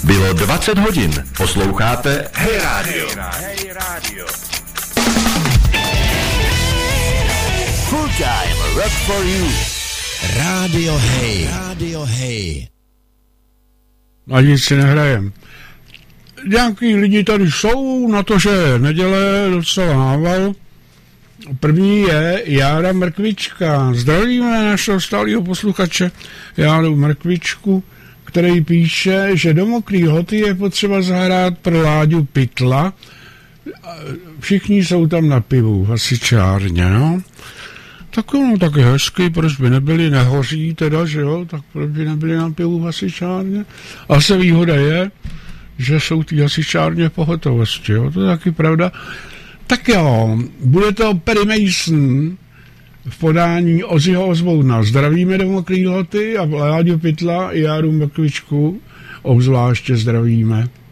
Bylo 20 hodin. Posloucháte Hey Radio. Hey Radio. Full time rock for you. Radio Hey. Radio Hey. A nic si nehrajem. Nějaký lidi tady jsou, na to, že neděle docela nával. První je Jára Mrkvička. Zdravíme našeho stálého posluchače Járu Mrkvičku, který píše, že do Mokrý Lhoty je potřeba zahrát pro Láďu Pytla. Všichni jsou tam na pivu, hasičárně, no. Tak ono taky hezky, proč by nebyli, nehoří teda, že jo, tak proč by nebyli na pivu hasičárně. A se výhoda je, že jsou ty hasičárně pohotovosti, jo, to je taky pravda. Tak jo, bude to Perry Mason v podání Ozzyho Osbourna. Zdravíme do Mokrý Lhoty a Láďu Pytla i Járu Mrkvičku obzvláště zdravíme.